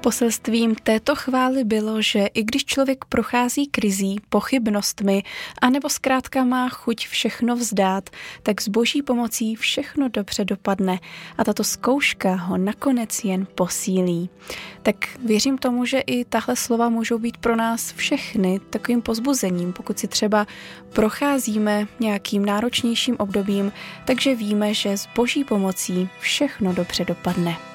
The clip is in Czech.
Poselstvím této chvály bylo, že i když člověk prochází krizí, pochybnostmi, anebo zkrátka má chuť všechno vzdát, tak s Boží pomocí všechno dobře dopadne a tato zkouška ho nakonec jen posílí. Tak věřím tomu, že i tahle slova můžou být pro nás všechny takovým povzbuzením, pokud si třeba procházíme nějakým náročnějším obdobím, takže víme, že s Boží pomocí všechno dobře dopadne.